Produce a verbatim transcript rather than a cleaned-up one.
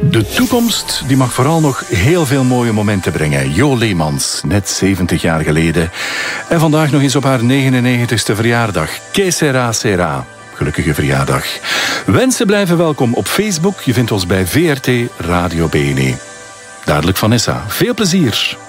De toekomst die mag vooral nog heel veel mooie momenten brengen. Jo Leemans, net zeventig jaar geleden. En vandaag nog eens op haar negenennegentigste verjaardag. Que sera, sera. Gelukkige verjaardag. Wensen blijven welkom op Facebook. Je vindt ons bij V R T Radio B N E. Dadelijk Vanessa. Veel plezier.